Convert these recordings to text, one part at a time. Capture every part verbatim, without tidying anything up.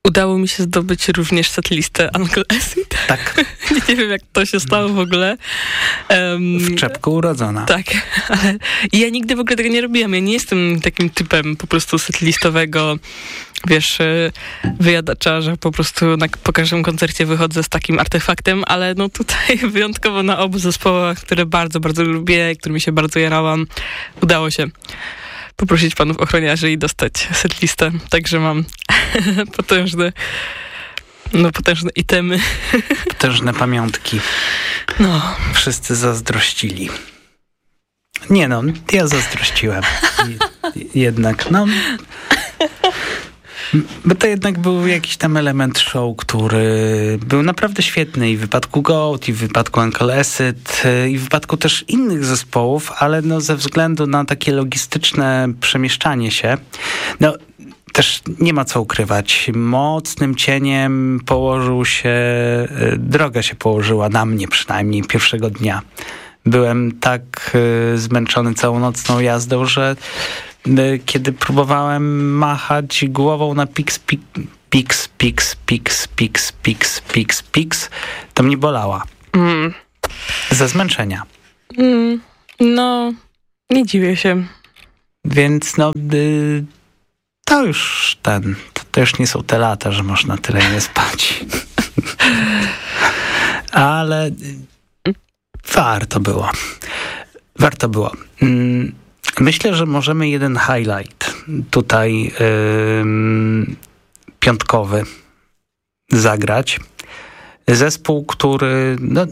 udało mi się zdobyć również setlistę Uncle Acid. Tak. Nie wiem, jak to się stało w ogóle. Um, w czepku urodzona. Tak, ale ja nigdy w ogóle tego nie robiłam. Ja nie jestem takim typem po prostu setlistowego, wiesz, wyjadacza, że po prostu na, po każdym koncercie wychodzę z takim artefaktem, ale no tutaj wyjątkowo na obu zespołach, które bardzo, bardzo lubię, którymi się bardzo jarałam, udało się poprosić panów ochroniarzy i dostać setlistę. Także mam potężne, no potężne itemy. Potężne pamiątki. No. Wszyscy zazdrościli. Nie no, ja zazdrościłem. Jednak, no... Bo to jednak był jakiś tam element show, który był naprawdę świetny i w wypadku Goat, i w wypadku Uncle Acid, i w wypadku też innych zespołów, ale no ze względu na takie logistyczne przemieszczanie się, no też nie ma co ukrywać. Mocnym cieniem położył się, droga się położyła na mnie przynajmniej pierwszego dnia. Byłem tak zmęczony całą nocną jazdą, że kiedy próbowałem machać głową na piks, piks, piks, piks, piks, piks, piks, piks, piks, to mnie bolała. Mm. Ze zmęczenia. Mm. No, nie dziwię się. Więc no, y, to już ten, to, to już nie są te lata, że można tyle nie spać. Ale warto było. Warto było. Mm. Myślę, że możemy jeden highlight tutaj yy, piątkowy zagrać. Zespół, który... No...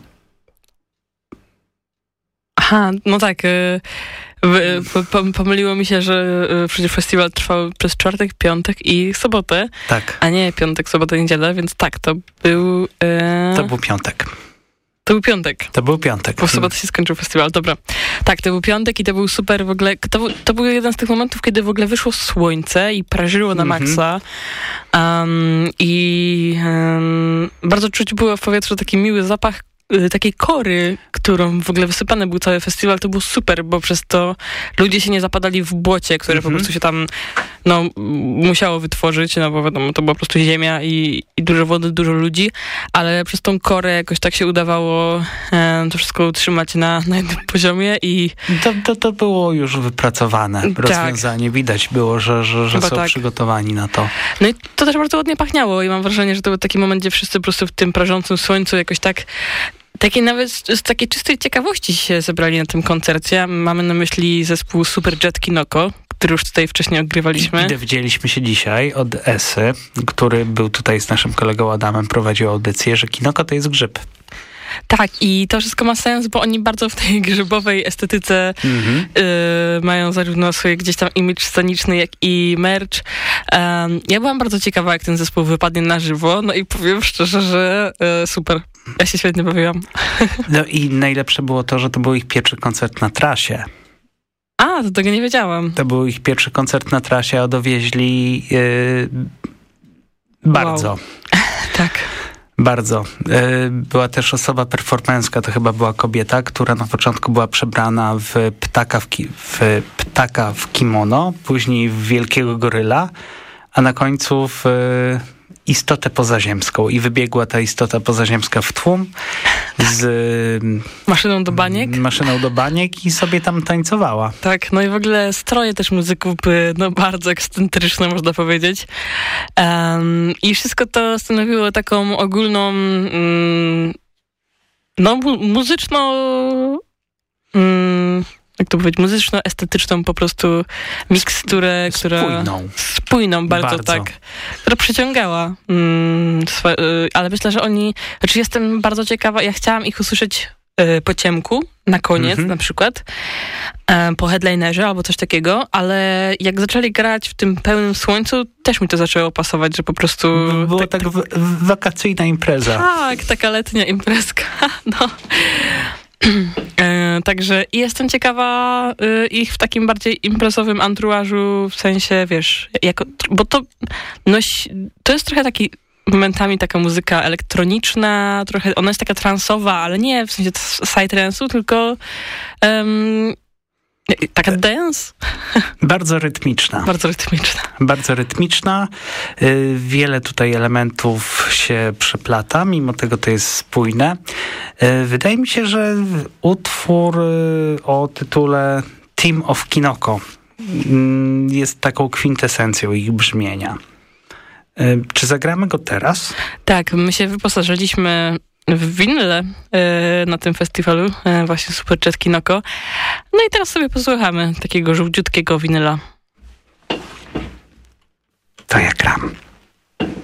Aha, no tak. Yy, yy, po, pomyliło mi się, że yy, przecież festiwal trwał przez czwartek, piątek i sobotę. Tak. A nie piątek, sobotę, niedzielę, więc tak, to był... Yy... To był piątek. To był piątek. To był piątek. Bo w sobotę się skończył festiwal, dobra. Tak, to był piątek i to był super w ogóle... To, to był jeden z tych momentów, kiedy w ogóle wyszło słońce i prażyło na maksa. Um, I um, bardzo czuć było w powietrzu taki miły zapach takiej kory, którą w ogóle wysypany był cały festiwal. To było super, bo przez to ludzie się nie zapadali w błocie, które mm-hmm. po prostu się tam no, musiało wytworzyć, no bo wiadomo, to była po prostu ziemia i, i dużo wody, dużo ludzi, ale przez tą korę jakoś tak się udawało e, to wszystko utrzymać na, na jednym poziomie i... To, to, to było już wypracowane tak. rozwiązanie. Widać było, że, że, że są tak. przygotowani na to. No i to też bardzo ładnie pachniało i mam wrażenie, że to był taki moment, gdzie wszyscy po prostu w tym prażącym słońcu jakoś tak Takie nawet z takiej czystej ciekawości się zebrali na tym koncercie. Mamy na myśli zespół Superjet Kinoko, który już tutaj wcześniej odgrywaliśmy. I dowiedzieliśmy się dzisiaj od Esy, który był tutaj z naszym kolegą Adamem, prowadził audycję, że Kinoko to jest grzyb. Tak, i to wszystko ma sens, bo oni bardzo w tej grzybowej estetyce mm-hmm. y, mają zarówno swoje gdzieś tam imidż sceniczny, jak i merch. Um, ja byłam bardzo ciekawa, jak ten zespół wypadnie na żywo, no i powiem szczerze, że y, super. Ja się świetnie bawiłam. No i najlepsze było to, że to był ich pierwszy koncert na trasie. A, to tego nie wiedziałam. To był ich pierwszy koncert na trasie, a dowieźli yy, bardzo. Wow. Tak. Bardzo. Była też osoba performerska, to chyba była kobieta, która na początku była przebrana w ptaka w, ki- w ptaka w kimono, później w wielkiego goryla, a na końcu w istotę pozaziemską. I wybiegła ta istota pozaziemska w tłum z maszyną do baniek. Maszyną do baniek i sobie tam tańcowała. Tak, no i w ogóle stroje też muzyków były no, bardzo ekscentryczne, można powiedzieć. Um, I wszystko to stanowiło taką ogólną um, no mu- muzyczną um, jak to powiedzieć, muzyczno-estetyczną po prostu miksturę, Sp- która... Spójną. Spójną bardzo, bardzo. tak. Która przyciągała. Mm, swe, y, ale myślę, że oni... Znaczy jestem bardzo ciekawa, ja chciałam ich usłyszeć y, po ciemku, na koniec mm-hmm. na przykład, y, po headlinerze albo coś takiego, ale jak zaczęli grać w tym pełnym słońcu, też mi to zaczęło pasować, że po prostu... Była tak, tak w, w, wakacyjna impreza. Tak, taka letnia imprezka, no. E, także jestem ciekawa y, ich w takim bardziej imprezowym anturażu, w sensie, wiesz, jako, bo to, no, to jest trochę taki momentami taka muzyka elektroniczna, trochę, ona jest taka transowa, ale nie w sensie psy trance'u, tylko um, Taka dance? Bardzo rytmiczna. Bardzo rytmiczna. Bardzo rytmiczna. Wiele tutaj elementów się przeplata, mimo tego to jest spójne. Wydaje mi się, że utwór o tytule Team of Kinoko jest taką kwintesencją ich brzmienia. Czy zagramy go teraz? Tak, my się wyposażyliśmy w winyle na tym festiwalu, właśnie Superjet Kinoko. No i teraz sobie posłuchamy takiego żółciutkiego winyla. To ja gram.